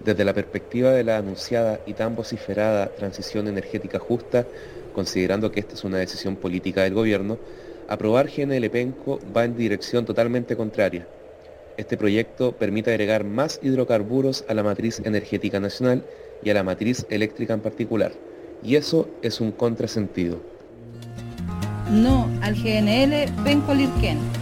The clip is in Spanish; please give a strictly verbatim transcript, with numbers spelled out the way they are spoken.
Desde la perspectiva de la anunciada y tan vociferada transición energética justa, considerando que esta es una decisión política del gobierno, aprobar G N L Penco va en dirección totalmente contraria. Este proyecto permite agregar más hidrocarburos a la matriz energética nacional y a la matriz eléctrica en particular, y eso es un contrasentido. No al G N L Penco Lirquén.